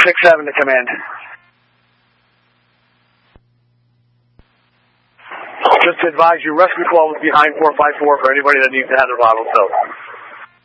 467 to come in. Just to advise you, rescue call is behind 454 for anybody that needs to have their bottle filled.